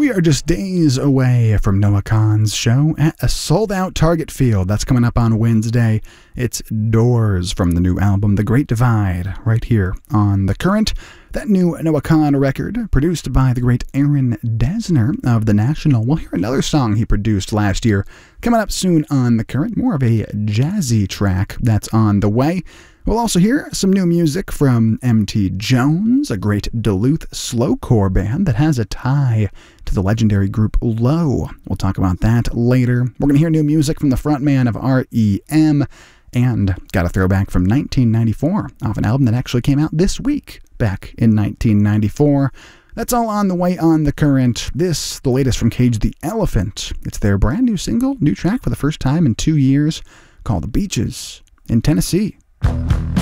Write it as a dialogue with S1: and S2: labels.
S1: We are just days away from Noah Kahan's show at a sold-out Target Field. That's coming up on Wednesday. It's Doors from the new album, The Great Divide, right here on The Current. That new Noah Kahan record, produced by the great Aaron Dessner of The National. We'll hear another song he produced last year coming up soon on The Current. More of a jazzy track that's on the way. We'll also hear some new music from M.T. Jones, a great Duluth slowcore band that has a tie to the legendary group Low. We'll talk about that later. We're going to hear new music from the frontman of R.E.M., and got a throwback from 1994 off an album that actually came out this week, back in 1994. That's all on the way on The Current. This, the latest from Cage the Elephant. It's their brand new single, new track for the first time in 2 years, called The Beaches in Tennessee.